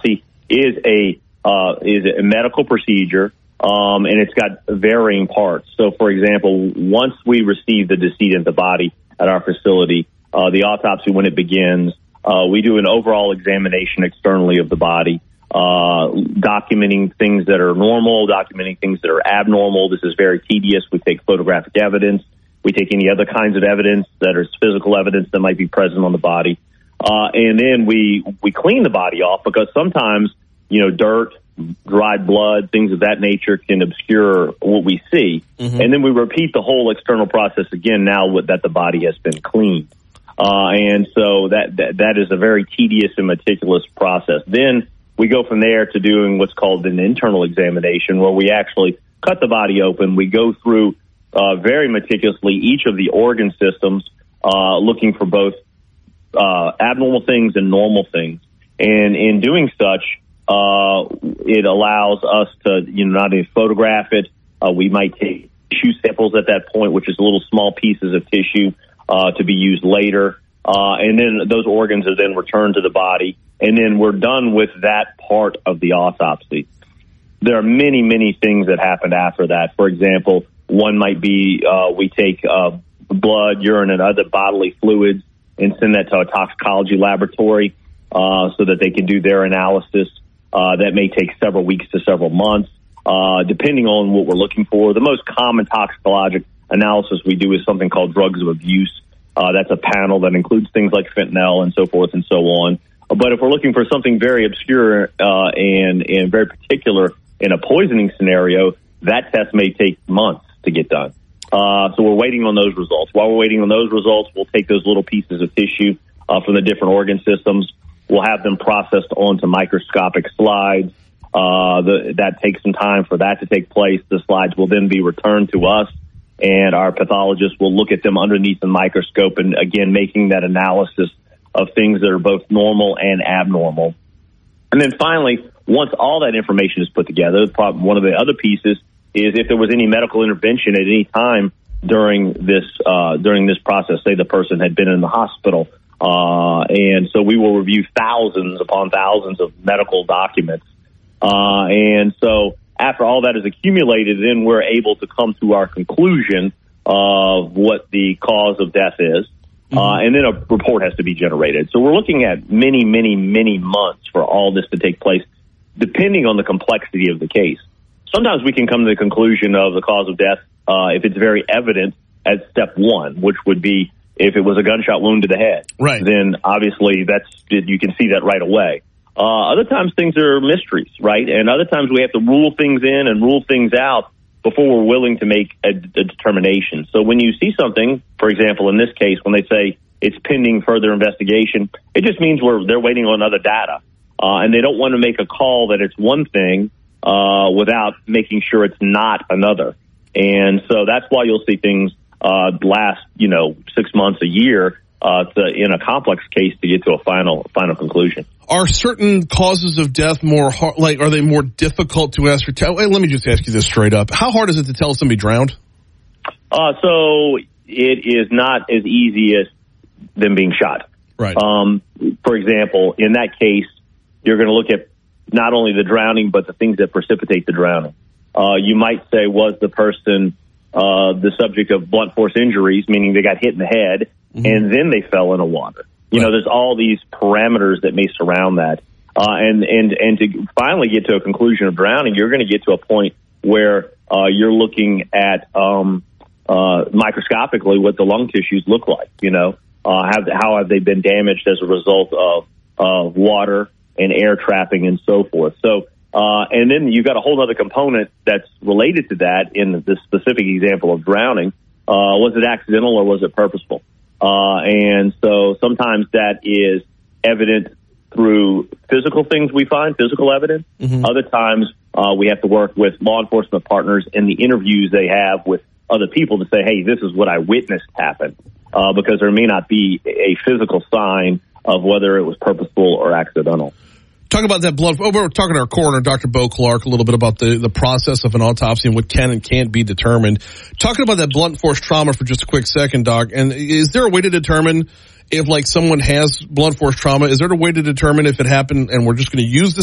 autopsy is a medical procedure, and it's got varying parts. So, for example, once we receive the decedent of the body at our facility, the autopsy, when it begins, we do an overall examination externally of the body, documenting things that are normal, documenting things that are abnormal. This is very tedious. We take photographic evidence. We take any other kinds of evidence that is physical evidence that might be present on the body. And then we clean the body off, because sometimes, dirt, dried blood, things of that nature can obscure what we see. Mm-hmm. And then we repeat the whole external process again now that the body has been cleaned. And so that is a very tedious and meticulous process. Then we go from there to doing what's called an internal examination, where we actually cut the body open. We go through very meticulously each of the organ systems, looking for both abnormal things and normal things. And in doing such, it allows us to, not only photograph it, we might take tissue samples at that point, which is little small pieces of tissue to be used later. And then those organs are then returned to the body. And then we're done with that part of the autopsy. There are many, many things that happen after that. For example, one might be we take blood, urine, and other bodily fluids and send that to a toxicology laboratory so that they can do their analysis. That may take several weeks to several months, depending on what we're looking for. The most common toxicologic analysis we do is something called drugs of abuse. That's a panel that includes things like fentanyl and so forth and so on. But if we're looking for something very obscure and very particular in a poisoning scenario, that test may take months to get done. So we're waiting on those results. While we're waiting on those results, we'll take those little pieces of tissue from the different organ systems. We'll have them processed onto microscopic slides. That takes some time for that to take place. The slides will then be returned to us, and our pathologist will look at them underneath the microscope and, again, making that analysis of things that are both normal and abnormal. And then finally, once all that information is put together, one of the other pieces is if there was any medical intervention at any time during this process. Say the person had been in the hospital, and so we will review thousands upon thousands of medical documents. And so after all that is accumulated, then we're able to come to our conclusion of what the cause of death is. And then a report has to be generated. So we're looking at many, many, many months for all this to take place, depending on the complexity of the case. Sometimes we can come to the conclusion of the cause of death if it's very evident at step one, which would be if it was a gunshot wound to the head. Right. Then obviously you can see that right away. Other times things are mysteries, right? And other times we have to rule things in and rule things out before we're willing to make a determination. So when you see something, for example, in this case, when they say it's pending further investigation, it just means they're waiting on other data. And they don't want to make a call that it's one thing without making sure it's not another. And so that's why you'll see things last, 6 months, a year, in a complex case to get to a final conclusion. Are certain causes of death are they more difficult to ascertain? Let me just ask you this straight up. How hard is it to tell somebody drowned? So it is not as easy as them being shot. Right. For example, in that case, you're going to look at not only the drowning, but the things that precipitate the drowning. You might say, was the person the subject of blunt force injuries, meaning they got hit in the head, and then they fell in the water? There's all these parameters that may surround that. And to finally get to a conclusion of drowning, you're going to get to a point where you're looking at microscopically what the lung tissues look like. How have they been damaged as a result of water and air trapping and so forth. So, and then you've got a whole other component that's related to that in this specific example of drowning. Was it accidental or was it purposeful? And so sometimes that is evident through physical things we find, physical evidence. Other times we have to work with law enforcement partners in the interviews they have with other people to say, hey, this is what I witnessed happen, because there may not be a physical sign of whether it was purposeful or accidental. Talk about that blood. We're talking to our coroner, Dr. Bo Clark, a little bit about the process of an autopsy and what can and can't be determined. Talking about that blunt force trauma for just a quick second, Doc, and is there a way to determine if, someone has blunt force trauma? Is there a way to determine if it happened and we're just going to use the